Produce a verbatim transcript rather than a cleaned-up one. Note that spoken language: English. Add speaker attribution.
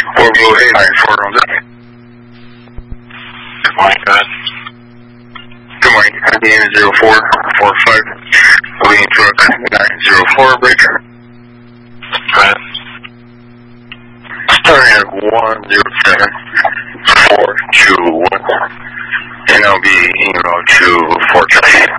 Speaker 1: four Blue eight nine four on that.
Speaker 2: Good morning, guys.
Speaker 1: Good morning. I D N zero four four five. Leading truck nine zero four breaker.
Speaker 2: Good.
Speaker 1: Starting at one zero seven four two one. And I'll be en route to Fort Tracy.